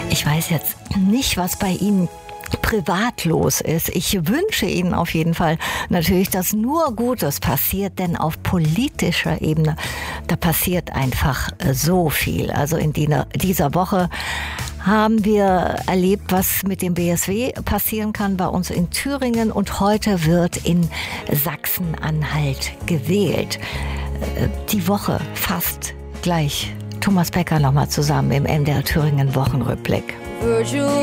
Ich weiß jetzt nicht, was bei Ihnen privat los ist. Ich wünsche Ihnen auf jeden Fall natürlich, dass nur Gutes passiert, denn auf politischer Ebene, da passiert einfach so viel. Also in dieser Woche haben wir erlebt, was mit dem BSW passieren kann bei uns in Thüringen, und heute wird in Sachsen-Anhalt gewählt. Die Woche fast gleich. Thomas Becker nochmal zusammen im MDR Thüringen Wochenrückblick. Virtual